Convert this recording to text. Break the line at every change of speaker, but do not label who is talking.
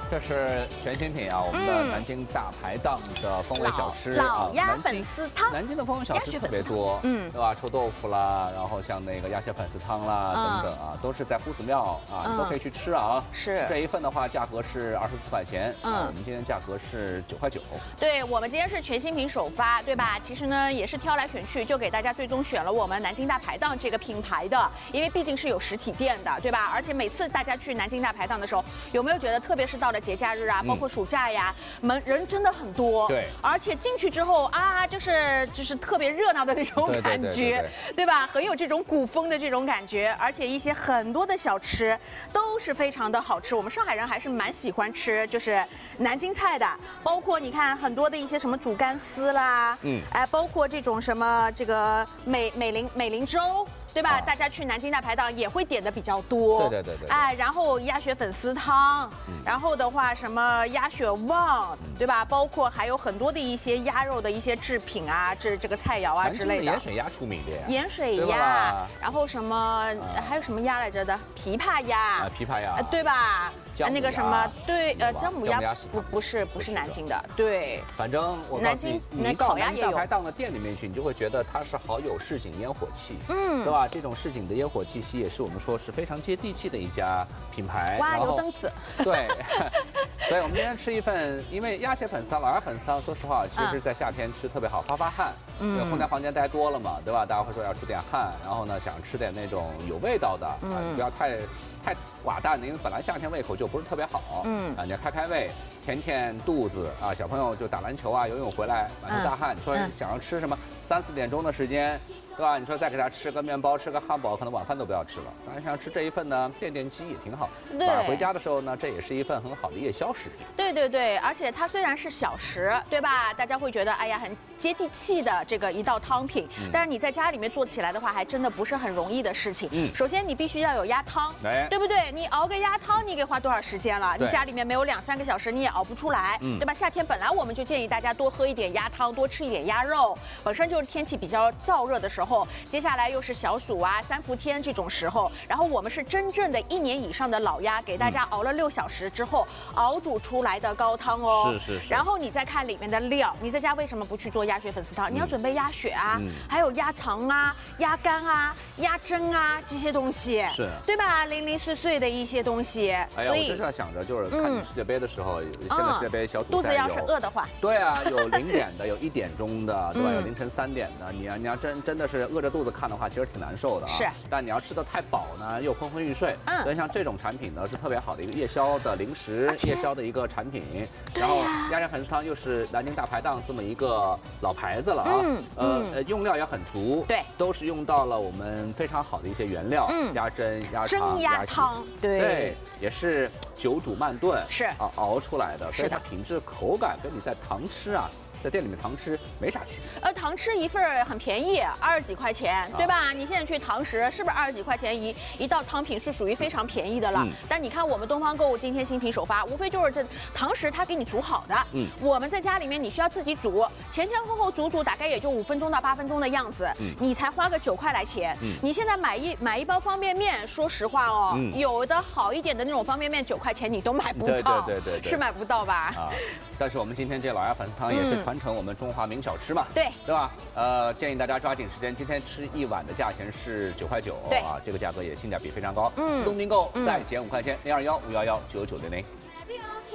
这是全新品啊，我们的南京大排档的风味小吃
老鸭粉丝汤。
南京的风味小吃特别多，对吧？臭豆腐啦，然后像那个鸭血粉丝汤啦，等等啊，都是在夫子庙啊，你都可以去吃啊。
是
这一份的话，价格是24块钱，我们今天价格是9块9。
对，我们今天是全新品首发，对吧？其实呢，也是挑来选去，就给大家最终选了我们南京大排档这个品牌的，因为毕竟是有实体店的，对吧？而且每次大家去南京大排档的时候，有没有觉得，特别是到了节假日啊，包括暑假呀，人真的很多，
对，
而且进去之后啊，就是特别热闹的那种感觉，对吧？很有这种古风的这种感觉，而且一些很多的小吃都是非常的好吃。我们上海人还是蛮喜欢吃，就是南京菜的，包括你看很多的一些什么煮干丝啦，包括这种什么这个美林粥。对吧？大家去南京大排档也会点的比较多。
对。
哎，然后鸭血粉丝汤，然后的话什么鸭血旺，对吧？包括还有很多的一些鸭肉的一些制品啊，这个菜肴啊之类的。
盐水鸭出名的呀。
盐水鸭，然后什么还有什么鸭来着的？琵琶鸭。
琵琶鸭。
对吧？那个什么，对，姜母鸭不是南京的，对。
反正我告诉你，你到南京大排档的店里面去，你就会觉得它是好有市井烟火气，对吧？这种市井的烟火气息也是我们说是非常接地气的一家品牌。
哇，有灯子。
对，所以我们今天吃一份，因为鸭血粉丝汤、老鸭粉丝汤，说实话，其实在夏天吃特别好，发汗。因为混在房间待多了嘛，对吧？大家会说要出点汗，然后呢，想吃点那种有味道的，不要太寡淡的，因为本来夏天胃口就不是特别好，你要开胃，填肚子啊。小朋友就打篮球啊、游泳回来满头大汗，你说想要吃什么？3、4点钟的时间。对吧？你说再给他吃个面包、吃个汉堡，可能晚饭都不要吃了。当然，想吃这一份呢，垫饥也挺好。晚上回家的时候呢，这也是一份很好的夜宵食品。
对，而且它虽然是小食，对吧？大家会觉得哎呀很接地气的这个一道汤品，但是你在家里面做起来的话，还真的不是很容易的事情。首先你必须要有鸭汤，对不对？你熬个鸭汤，你给花多少时间了？你家里面没有2、3个小时，你也熬不出来，对吧？夏天本来我们就建议大家多喝一点鸭汤，多吃一点鸭肉，本身就是天气比较燥热的时候。接下来又是小暑啊、3伏天这种时候，然后我们是真正的1年以上的老鸭，给大家熬了6小时之后熬煮出来的高汤哦。
是。
然后你再看里面的料，你在家为什么不去做鸭血粉丝汤？你要准备鸭血啊，还有鸭肠啊、鸭肝啊、鸭胗啊这些东西，
是，
对吧？零零碎碎的一些东西。
哎呀，我就是在想着，就是看世界杯的时候，现在世界杯小组赛
肚子要是饿的话，
对啊，有0点的，有1点钟的，对吧？有凌晨3点的，你要真的是饿着肚子看的话，其实挺难受的啊。
是，
但你要吃得太饱呢，又昏昏欲睡。所以像这种产品呢，是特别好的一个夜宵的零食，夜宵的一个产品。然后鸭血粉丝汤又是南京大排档这么一个老牌子了啊。用料也很足，
对，
都是用到了我们非常好的一些原料，鸭胗、鸭肠、
蒸鸭汤，对，
也是久煮慢炖，
是
熬出来的，所以它品质口感跟你在堂吃啊。在店里面堂吃没啥区别，
堂吃一份很便宜，20几块钱，对吧？你现在去堂食是不是20几块钱一道汤品是属于非常便宜的了？但你看我们东方购物今天新品首发，无非就是这堂食它给你煮好的，我们在家里面你需要自己煮，前后煮大概也就5分钟到8分钟的样子，你才花个9块来钱。你现在买一包方便面，说实话哦，有的好一点的那种方便面9块钱你都买不到，
对，
是买不到吧？
但是我们今天这老鸭粉丝汤也是传承我们中华名小吃嘛，
对
吧？建议大家抓紧时间，今天吃一碗的价钱是9块9啊，这个价格也性价比非常高。自动订购再减5块钱，021-511-9900。